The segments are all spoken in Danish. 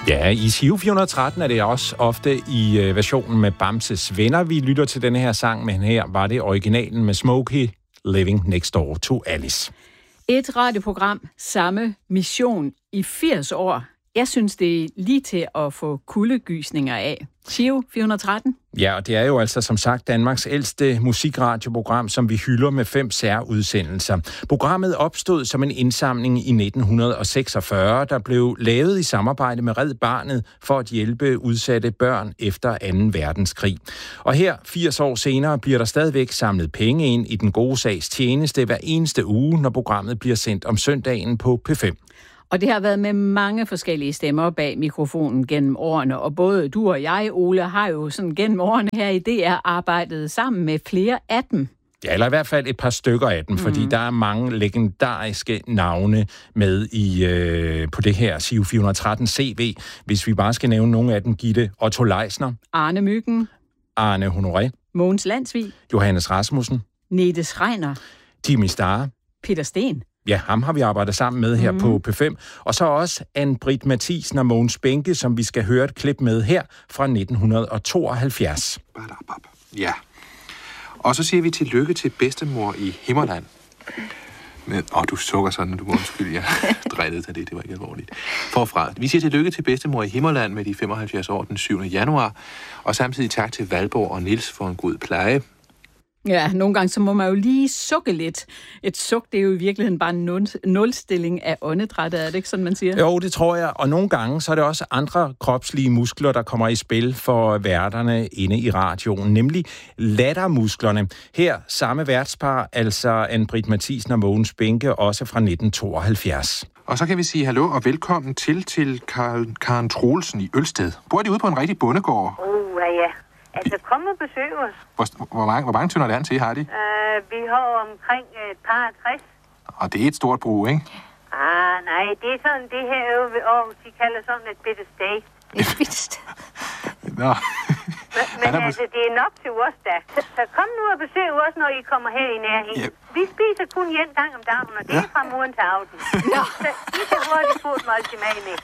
Ja, i Giro 413 er det også ofte i versionen med Bamses Venner. Vi lytter til denne her sang, men her var det originalen med Smokey, Living Next Door to Alice. Et radioprogram, samme mission i 80 år. Jeg synes, det er lige til at få kuldegysninger af. Giro 413? Ja, og det er jo altså som sagt Danmarks ældste musikradioprogram, som vi hylder med 5 særudsendelser. Programmet opstod som en indsamling i 1946, der blev lavet i samarbejde med Red Barnet for at hjælpe udsatte børn efter 2. verdenskrig. Og her, 80 år senere, bliver der stadigvæk samlet penge ind i den gode sags tjeneste hver eneste uge, når programmet bliver sendt om søndagen på P5. Og det har været med mange forskellige stemmer bag mikrofonen gennem årene, og både du og jeg, Ole, har jo sådan gennem årene her i DR arbejdet sammen med flere af dem. Ja, eller i hvert fald et par stykker af dem, fordi der er mange legendariske navne med på det her Giro 413 CV. Hvis vi bare skal nævne nogle af dem, Gitte: Otto Leisner, Arne Myggen, Arne Honoré, Mogens Landsvig, Johannes Rasmussen, Nete Schreiner, Jimmy Starr, Peter Sten. Ja, ham har vi arbejdet sammen med her på P5. Og så også Ann-Britt Mathisen og Mogens Bænke, som vi skal høre et klip med her fra 1972. Ja. Og så siger vi tillykke til bedstemor i Himmerland. Men, du sukker sådan, du må undskylde, jeg drillede til det var ikke alvorligt. Forfra. Vi siger tillykke til bedstemor i Himmerland med de 75 år den 7. januar. Og samtidig tak til Valborg og Nils for en god pleje. Ja, nogle gange så må man jo lige sukke lidt. Et suk, det er jo i virkeligheden bare en nulstilling af åndedrættet, er det ikke sådan, man siger? Jo, det tror jeg. Og nogle gange så er det også andre kropslige muskler, der kommer i spil for værterne inde i radioen, nemlig lattermusklerne. Her samme værtspar, altså Ann-Britt Mathisen og Mogens Bænke, også fra 1972. Og så kan vi sige hallo og velkommen til Karen Troelsen i Ølsted. Bor de ude på en rigtig bondegård? Ja. Altså, kom og besøg os. Hvor mange tønder land til har de? Vi har omkring et par 60. Og det er et stort brug, ikke? Nej, det er sådan det her øve ved Aarhus, de kalder sådan et bitte sted. Et bitte sted? Nå. Men altså, det er nok til os da. Så kom nu og besøg os, når I kommer her i nærheden. Yep. Vi spiser kun en gang om dagen, og det er fra morgen til aften. Så I kan hurtigt få et måltid med.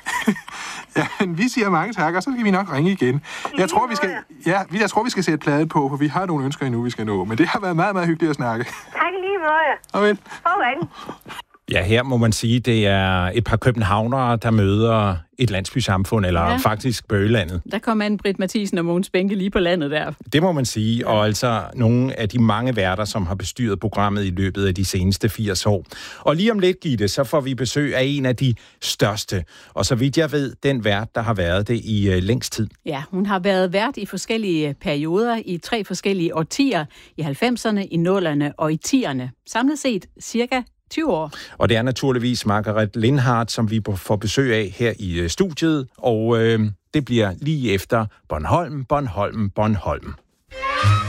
Ja, men vi siger mange tak, og så skal vi nok ringe igen. Jeg tror, vi skal sætte pladen på, for vi har nogle ønsker endnu, vi skal nå. Men det har været meget, meget hyggeligt at snakke. Tak lige måde. Farvel. Farvel. Ja, her må man sige, det er et par københavnere, der møder et landsbysamfund, eller faktisk bøgelandet. Der kom Ann-Britt Mathisen og Mogens Bænke lige på landet der. Det må man sige, og altså nogle af de mange værter, som har bestyret programmet i løbet af de seneste 80 år. Og lige om lidt, Gitte, så får vi besøg af en af de største, og så vidt jeg ved, den vært, der har været det i længst tid. Ja, hun har været vært i forskellige perioder, i 3 forskellige årtier, i 90'erne, i 0'erne og i 10'erne. Samlet set cirka 20 år. Og det er naturligvis Margaret Lindhardt, som vi får besøg af her i studiet, og det bliver lige efter Bornholm.